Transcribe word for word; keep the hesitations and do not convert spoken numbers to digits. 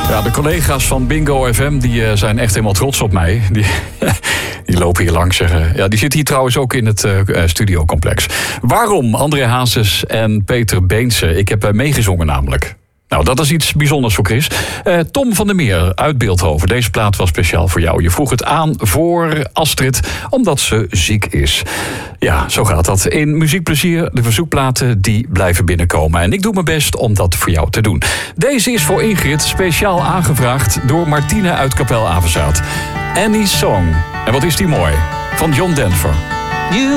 Ja, de collega's van Bingo F M die, uh, zijn echt helemaal trots op mij. Die, die lopen hier langs. Zeggen. Ja, die zitten hier trouwens ook in het uh, studiocomplex. Waarom André Hazes en Peter Beense? Ik heb uh, meegezongen namelijk. Nou, dat is iets bijzonders voor Chris. Uh, Tom van der Meer uit Beeldhoven. Deze plaat was speciaal voor jou. Je vroeg het aan voor Astrid, omdat ze ziek is. Ja, zo gaat dat. In Muziekplezier, de verzoekplaten die blijven binnenkomen. En ik doe mijn best om dat voor jou te doen. Deze is voor Ingrid speciaal aangevraagd door Martine uit Kapel Avezaath. Annie's Song. En wat is die mooi? Van John Denver. You